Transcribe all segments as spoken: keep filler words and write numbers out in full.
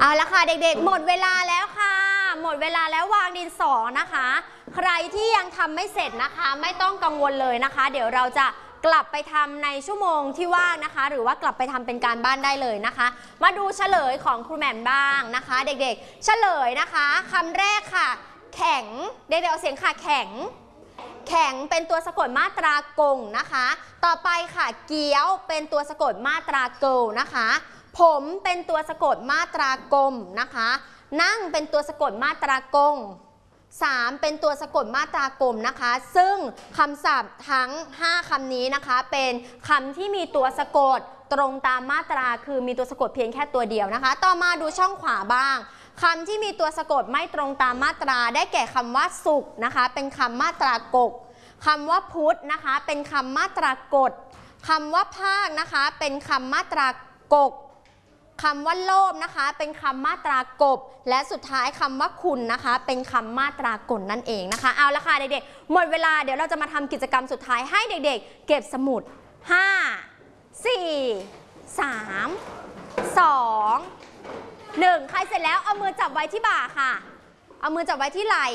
เอาละค่ะเด็กๆหมดเวลาแล้วค่ะหมดเวลาแล้ววางดินสอนะคะใครที่ยังทำไม่เสร็จนะคะไม่ต้องกังวลเลยนะคะเดี๋ยวเราจะกลับไปทำในชั่วโมงที่ว่างนะคะหรือว่ากลับไปทำเป็นการบ้านได้เลยนะคะมาดูเฉลยของครูแหม่มบ้างนะคะเด็กๆเฉลยนะคะคำแรกค่ะแข็งเด็กๆเอาเสียงค่ะแข็งแข็งเป็นตัวสะกดมาตรากงนะคะต่อไปค่ะเกี๊ยวเป็นตัวสะกดมาตราเกิลนะคะผมเป็นตัวสะกดมาตรากลมนะคะนั่งเป็นตัวสะกดมาตรากงสามเป็นตัวสะกดมาตรากลมนะคะซึ่งคำศัพท์ทั้งห้าคำนี้นะคะเป็นคำที่มีตัวสะกดตรงตามมาตราคือมีตัวสะกดเพียงแค่ตัวเดียวนะคะต่อมาดูช่องขวาบ้างคำที่มีตัวสะกดไม่ตรงตามมาตราได้แก่คำว่าสุขนะคะเป็นคำมาตรากกคำว่าพุทธนะคะเป็นคำมาตรากฎคำว่าภาคนะคะเป็นคำมาตรากกคำว่าโลภนะคะเป็นคำมาตรากบและสุดท้ายคำว่าคุณนะคะเป็นคำมาตรากลนั่นเองนะคะเอาละค่ะเด็กๆหมดเวลาเดี๋ยวเราจะมาทำกิจกรรมสุดท้ายให้เด็กๆเก็บสมุดห้า สี่ สาม สอง หนึ่งใครเสร็จแล้วเอามือจับไว้ที่บ่าค่ะเอามือจับไว้ที่ไหล่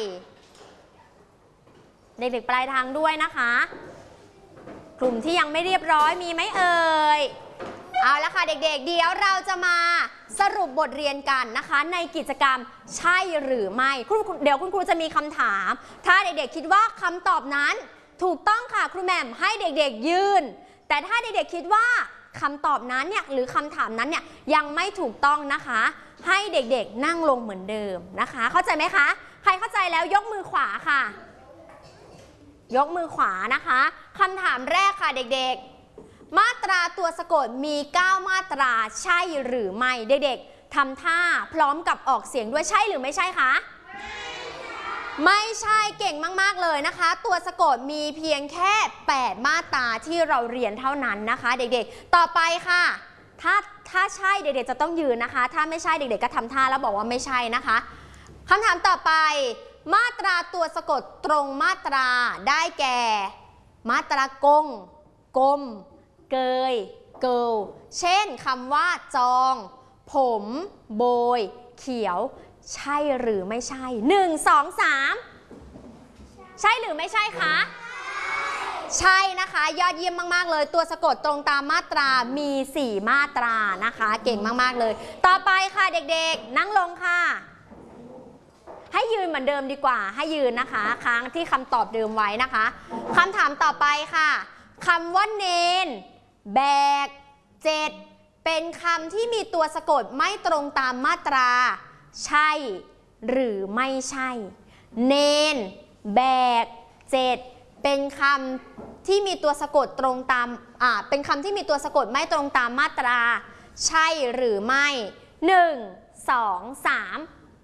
เด็กๆปลายทางด้วยนะคะกลุ่มที่ยังไม่เรียบร้อยมีไหมเอ่ยเอาละค่ะเด็กๆเดี๋ยวเราจะมาสรุปบทเรียนกันนะคะในกิจกรรมใช่หรือไม่เดี๋ยวคุณครูจะมีคำถามถ้าเด็กๆคิดว่าคำตอบนั้นถูกต้องค่ะครูแหม่มให้เด็กๆยืนแต่ถ้าเด็กๆคิดว่าคำตอบนั้นเนี่ยหรือคำถามนั้นเนี่ยยังไม่ถูกต้องนะคะให้เด็กๆนั่งลงเหมือนเดิมนะคะเข้าใจไหมคะใครเข้าใจแล้วยกมือขวาค่ะยกมือขวานะคะคำถามแรกค่ะเด็กๆมาตราตัวสะกดมีเก้ามาตราใช่หรือไม่เด็กๆทำท่าพร้อมกับออกเสียงด้วยใช่หรือไม่ใช่คะไม่ใช่เก่งมากๆเลยนะคะตัวสะกดมีเพียงแค่แปดมาตราที่เราเรียนเท่านั้นนะคะเด็กๆต่อไปค่ะถ้าถ้าใช่เด็กๆจะต้องยืนนะคะถ้าไม่ใช่เด็กๆก็ทำท่าแล้วบอกว่าไม่ใช่นะคะคำถามต่อไปมาตราตัวสะกดตรงมาตราได้แก่มาตรากงกลมเกยเกิลเช่นคำว่าจองผมโบยเขียวใช่หรือไม่ใช่หนึ่ง สอง สามใช่หรือไม่ใช่คะใช่นะคะยอดเยี่ยมมากๆเลยตัวสะกดตรงตามมาตรามีสี่มาตรานะคะเก่งมากๆเลยต่อไปค่ะเด็กๆนั่งลงค่ะให้ยืนเหมือนเดิมดีกว่าให้ยืนนะคะค้างที่คำตอบเดิมไว้นะคะคำถามต่อไปค่ะคำว่าเนนแบกเจ็ดเป็นคำที่มีตัวสะกดไม่ตรงตามมาตราใช่หรือไม่ใช่เนนแบกเจ็ดเป็นคำที่มีตัวสะกดตรงตามอ่าเป็นคำที่มีตัวสะกดไม่ตรงตามมาตราใช่หรือไม่หนึ่ง สอง สาม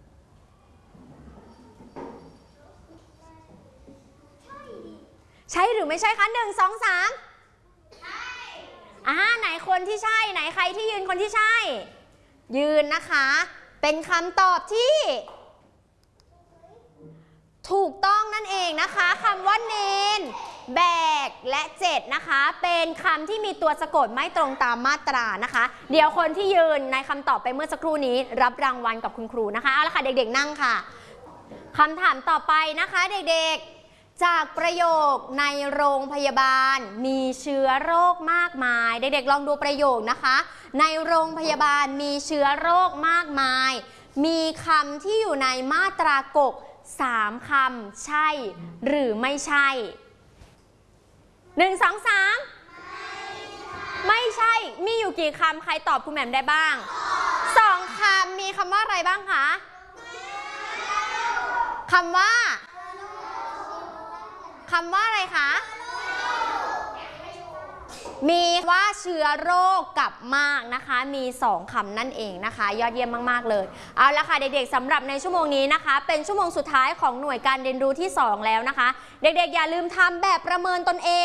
ใช่หรือไม่ใช่คะหนึ่ง สอง สามใช่อ่าไหนคนที่ใช่ไหนใครที่ยืนคนที่ใช่ยืนนะคะเป็นคำตอบที่ถูกต้องนั่นเองนะคะคำว่าเนนแบกและเจ็ดนะคะเป็นคำที่มีตัวสะกดไม่ตรงตามมาตรานะคะเดี๋ยวคนที่ยืนในคำตอบไปเมื่อสักครู่นี้รับรางวัลกับคุณครูนะคะเอาละค่ะเด็กๆนั่งค่ะคำถามต่อไปนะคะเด็กๆจากประโยคในโรงพยาบาลมีเชื้อโรคมากมายเด็กๆลองดูประโยคนะคะในโรงพยาบาลมีเชื้อโรคมากมายมีคำที่อยู่ในมาตรากกสามคำใช่หรือไม่ใช่หนึ่ง สอง สามไม่ใช่มีอยู่กี่คำใครตอบคุณแหม่มได้บ้างสองคำมีคำว่าอะไรบ้างคะคำว่าคำว่าอะไรคะมีว่าเชื้อโรคกับมากนะคะมีสองคำนั่นเองนะคะยอดเยี่ยมมากๆเลยเอาละค่ะเด็กๆสำหรับในชั่วโมงนี้นะคะเป็นชั่วโมงสุดท้ายของหน่วยการเรียนรู้ที่สองแล้วนะคะเด็กๆอย่าลืมทำแบบประเมินตนเอง